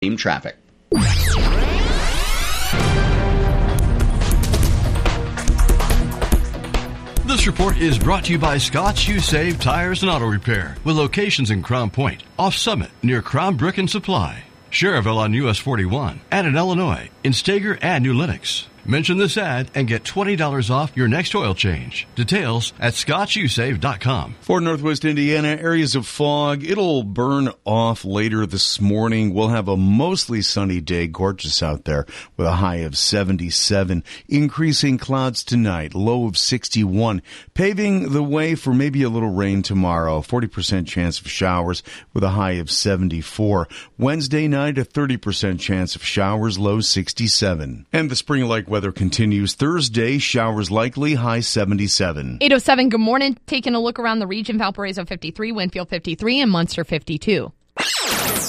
Team traffic. This report is brought to you by Scotts You Save Tires and Auto Repair, with locations in Crown Point, off Summit, near Crown Brick and Supply, Cherville on US 41, and in Illinois, in Stager and New Lenox. Mention this ad and get $20 off your next oil change. Details at ScottsUSave.com. For Northwest Indiana, areas of fog. It'll burn off later this morning. We'll have a mostly sunny day, gorgeous out there, with a high of 77. Increasing clouds tonight, low of 61. Paving the way for maybe a little rain tomorrow. 40% chance of showers with a high of 74. Wednesday night, a 30% chance of showers, low 67. And the spring-like weather continues. Thursday, showers likely, high 77. 8:07, good morning. Taking a look around the region, Valparaiso 53, Winfield 53, and Munster 52.